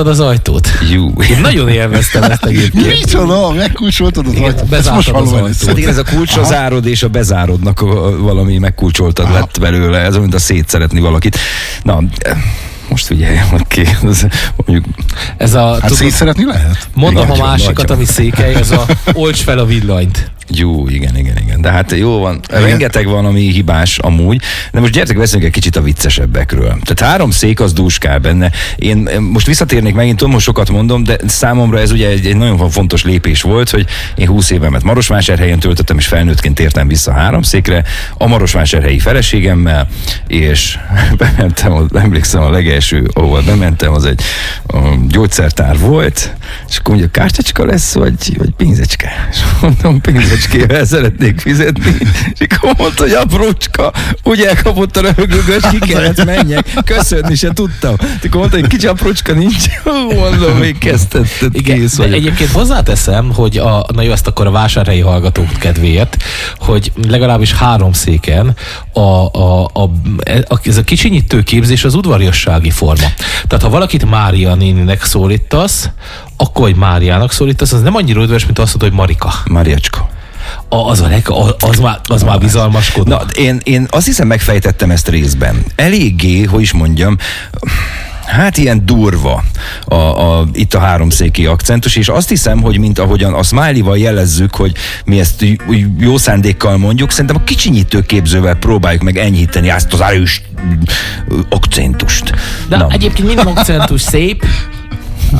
megkulcsoltad az ajtót? Jó. Én nagyon élveztem ezt egyébként. Micsoda, megkulcsoltad az ajtót? Bezártad az ajtót. Hát igen, ez a kulcsra zárod, és a bezárodnak valami megkulcsoltad lett belőle. Ez olyan, mint a szétszeretni valakit. Na, most figyelj, oké. Mondjuk... Ez a... Hát szétszeretni lehet? Mondom Igen, a másikat, nagyon. ami Székely, ez a olcs fel a villanyt. Jó, igen. De hát jó van, rengeteg van, ami hibás amúgy. De most gyertek, beszéljünk egy kicsit a viccesebbekről. Tehát 3 szék az dúskál benne. Én most visszatérnék megint, tudom, hogy sokat mondom, de számomra ez ugye egy nagyon fontos lépés volt, hogy én 20 évemet Marosvásárhelyen töltöttem, és felnőttként tértem vissza 3 székre, a marosvásárhelyi feleségemmel, és bementem, emlékszem a legelső, ahol bementem, az egy gyógyszertár volt, és akkor mondja, kártyacska lesz, vagy pénzecske? És mondom, pénzecskével szeretnék fizetni, és akkor mondta, hogy aprócska, úgy elkapott a röhögőgös, ki kellett menjek, köszönni se tudtam. Akkor mondta, hogy kicsi aprócska nincs, mondom, még kezdtetted, kész vagyok. Egyébként hozzáteszem, hogy na jó, ezt akkor a vásárhelyi hallgatók kedvéért, hogy legalábbis 3 széken ez a kicsinyítő képzés az udvariassági forma. Tehát ha valakit Mária néninek szólítasz, akkor hogy Máriának szólítasz, az nem annyira udvarias, mint azt mondod, hogy Marika. Mariacska. Az már bizalmaskodna. Na, én azt hiszem megfejtettem ezt részben. Eléggé, hogy is mondjam, hát ilyen durva itt a 3 széki akcentus, és azt hiszem, hogy mint ahogyan a smiley-val jelezzük, hogy mi ezt jó szándékkal mondjuk, szerintem a kicsinyítő képzővel próbáljuk meg enyhíteni azt az erős akcentust. De egyébként minden akcentus szép,